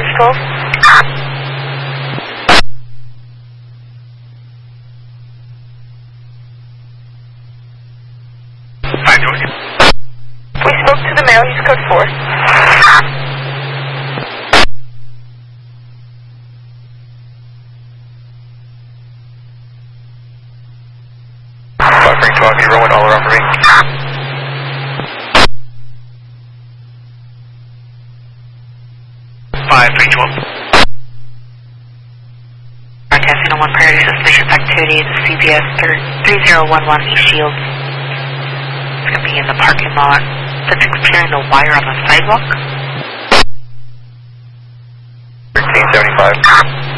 East 12. Hi, George. We spoke to the male, he's code 4. Buffering 12, can you run one all around for me? 5312. Broadcasting on 1 priority suspicious activity at the CBS 3011 East Shields. It's going to be in the parking lot. Suspects peeling the wire on the sidewalk. 1375.